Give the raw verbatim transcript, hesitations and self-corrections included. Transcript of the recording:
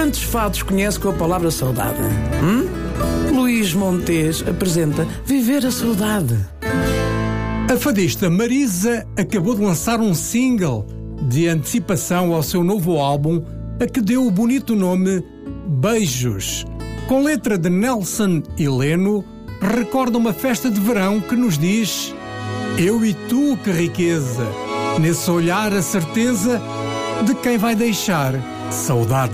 Quantos fados conhece com a palavra saudade? Hum? Luís Montes apresenta Viver a Saudade. A fadista Marisa acabou de lançar um single de antecipação ao seu novo álbum, a que deu o bonito nome Beijos. Com letra de Nelson Heleno, recorda uma festa de verão que nos diz: eu e tu, que riqueza, nesse olhar a certeza de quem vai deixar saudade.